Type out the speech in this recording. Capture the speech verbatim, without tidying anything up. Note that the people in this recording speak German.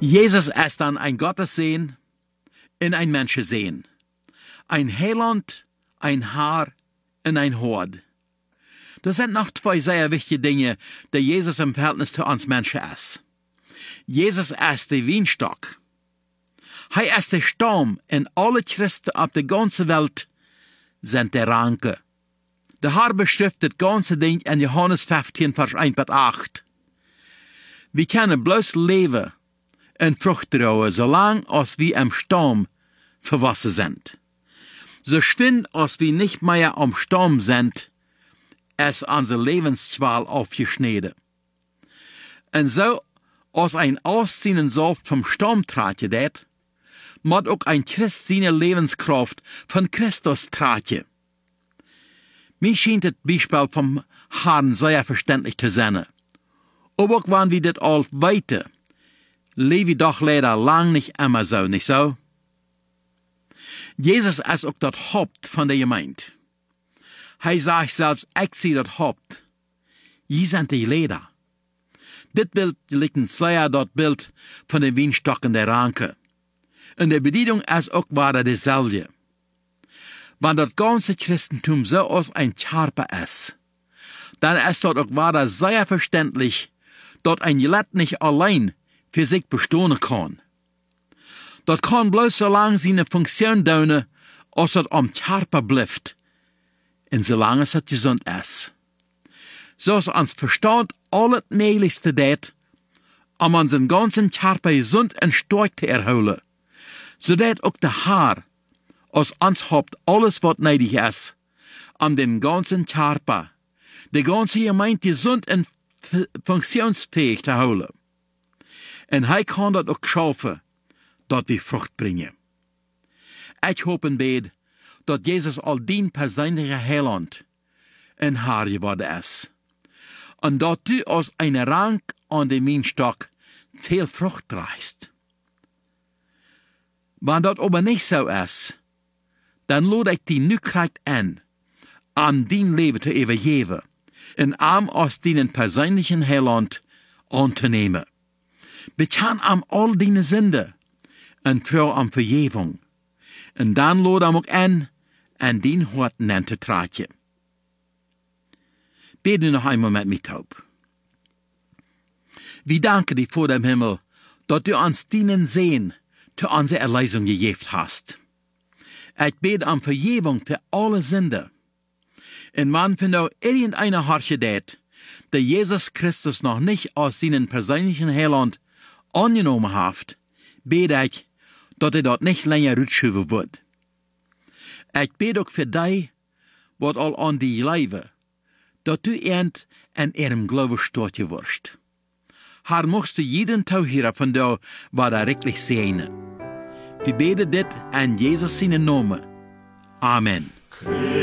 Jezus ist dann ein Gottessehen und ein Menschensehen. Ein Heiland, ein Haar und ein Hort. Das sind noch zwei sehr wichtige Dinge, die Jesus im Verhältnis zu uns Menschen ist. Jesus ist der Weinstock. Er ist der Stamm und alle Christen auf der ganzen Welt sind der Ranke. Der Herr beschreibt das ganze Ding in Johannes fünfzehn, Vers eins bis acht. Wir können bloß leben und Frucht trauen, solange als wir am Stamm verwachsen sind. So schwind als wir nicht mehr am Stamm sind, ist unsere Lebensqual aufgeschnitten. Und so, als ein Ausziehen soll vom Stamm traten det, muss auch ein Christ seine Lebenskraft von Christus traten. Mir scheint das Beispiel vom Herrn sehr verständlich zu sein. Aber auch wenn wir das all weiter, leben wir doch leider lang nicht immer so, nicht so? Jesus ist auch das Haupt von der Gemeinde. Er sagt selbst, ich sehe das Haupt. Ihr seid die Leder. Das Bild liegt sehr das Bild von den Weinstocken der Ranke. Und die Bedienung ist auch weiter dieselbe. Wenn das ganze Christentum so aus ein Charpe ist, dann ist dort auch weiter sehr verständlich, dass ein Geleit nicht allein für sich bestehen kann. Das kann bloß so lange seine Funktion tun, als es am Charpe bleibt, und solange es gesund ist. So ist uns Verstand alles Möglichste det, um unseren ganzen Charpe gesund und stark zu erholen, sodass auch der Herr aus uns habt alles, was nötig ist, um den ganzen Charpe, die ganze Gemeinde gesund und funktionsfähig zu holen. Und er kann das auch schaffen, dass wir Frucht bringen. Ich hoffe und bete, dass Jesus all dein persönlicher Heiland ein Herr geworden ist. Und dass du aus einer Rank an dem Weinstock viel Frucht trägst. Wenn das aber nicht so ist, dann lade ich dich nu kalt an, an dein Leben zu übergeben, und am aus deinen persönlichen Heiland anzunehmen. Bekan am all deine Sünde und froh am Vergebung. Und dann lade am auch an, an dein Hort zu tragen. Bete noch einmal mit mir taub. Wir danken dir vor dem Himmel, dass du uns dienen sehen, zu unserer Erlösung gegeben hast. Ich bete um Vergebung für alle Sünde. Und man von da irgendeiner Harsche det, der Jesus Christus noch nicht aus seinem persönlichen Heiland angenommen hat, bete ich, dass er dort nicht länger rutschüben wird. Ich bete auch für dich, was all an die Leibe, dass du end in ihrem Glauben stark wirst. Herr, musst du jeden Tag hier von da, was er wirklich sehen. Wir beten dit an Jesus seinen Namen. Amen.